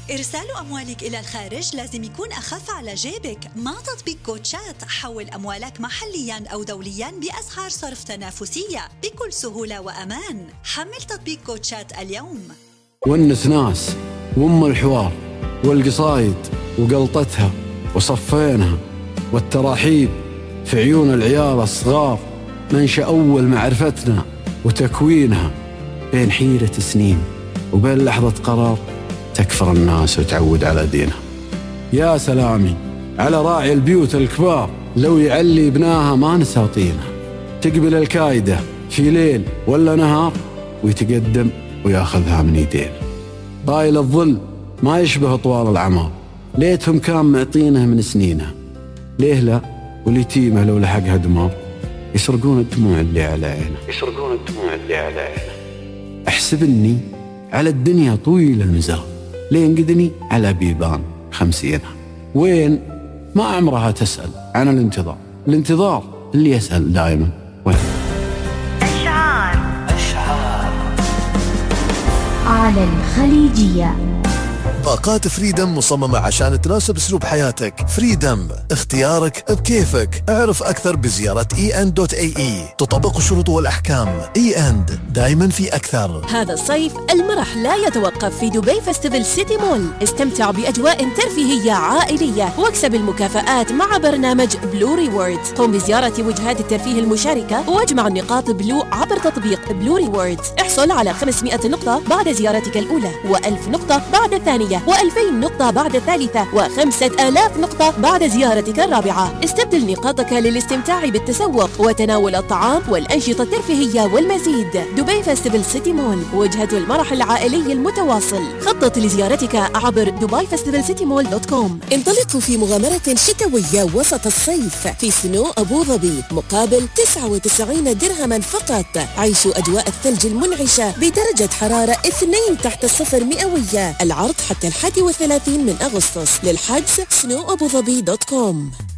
إرسال أموالك إلى الخارج لازم يكون أخف على جيبك. مع تطبيق كوتشات حول أموالك محلياً أو دولياً بأسعار صرف تنافسية بكل سهولة وأمان. حمل تطبيق كوتشات اليوم. والنسناس وأم الحوار والقصايد وقلطتها وصفينها والتراحيب في عيون العيال الصغار منشأ أول معرفتنا وتكوينها بين حيرة سنين وبين لحظة قرار تكفر الناس وتعود على دينها. يا سلامي على راعي البيوت الكبار لو يعلي ابناها ما نساطينها، تقبل الكايدة في ليل ولا نهار ويتقدم وياخذها من يدين. طايل الظل ما يشبه طوال العمار، ليتهم كان معطينه من سنينها. ليه لا واليتيمة لو لحقها دمار يسرقون الدموع اللي على عينه، يسرقون الدموع اللي على عينه. احسب اني على الدنيا طويل المزار لين قدني على بيبان 50. وين ما عمرها تسأل عن الانتظار اللي يسأل دائما وين. أشعار على الخليجية. باقات فريدم مصممة عشان تناسب اسلوب حياتك. فريدم اختيارك بكيفك. اعرف اكثر بزيارة en.ae. تطبق الشروط والاحكام. en دائما في اكثر. هذا الصيف المرح لا يتوقف في دبي فيستيفال سيتي مول. استمتع باجواء ترفيهية عائلية واكسب المكافآت مع برنامج بلو ريوردز. قم بزيارة وجهات الترفيه المشاركة واجمع النقاط بلو عبر تطبيق بلو ريوردز. احصل على 500 نقطة بعد زيارتك الأولى، و1000 نقطة بعد الثانية، و2000 نقطة بعد الثالثة، و5000 نقطة بعد زيارتك الرابعة. استبدل نقاطك للاستمتاع بالتسوق وتناول الطعام والأنشطة الترفيهية والمزيد. دبي فيستيفال سيتي مول، وجهة المرح العائلي المتواصل. خطط لزيارتك عبر dubaifestivalcitymall.com. انطلقوا في مغامرة شتوية وسط الصيف في سنو أبو ظبي مقابل 99 درهما فقط. عيشوا أجواء الثلج المنعشة بدرجة حرارة 2 تحت الصفر مئوية. العرض حتى 31 من أغسطس. للحجز snowabudhabi.com.